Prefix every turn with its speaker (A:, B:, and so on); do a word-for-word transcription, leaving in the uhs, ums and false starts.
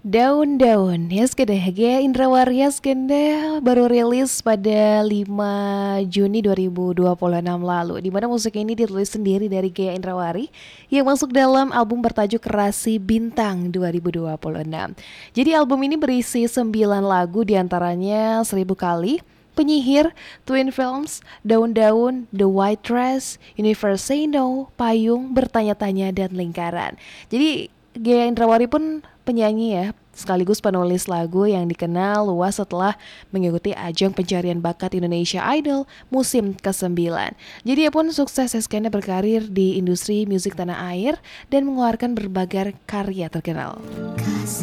A: Daun-daun, yes kede Gea Indrawari kede baru rilis pada lima Juni dua ribu dua puluh enam lalu, di mana musik ini dirilis sendiri dari Gea Indrawari yang masuk dalam album bertajuk Rasi Bintang dua ribu dua puluh enam. Jadi album ini berisi sembilan lagu, diantaranya Seribu Kali, Penyihir, Twin Films, Daun-Daun, The White Dress, Universe Say No, Payung, Bertanya-Tanya, dan Lingkaran. Jadi Gea Indrawari pun penyanyi ya, sekaligus penulis lagu yang dikenal luas setelah mengikuti ajang pencarian bakat Indonesia Idol musim kesembilan. Jadi ia pun sukses sekian berkarir di industri musik tanah air dan mengeluarkan berbagai karya terkenal.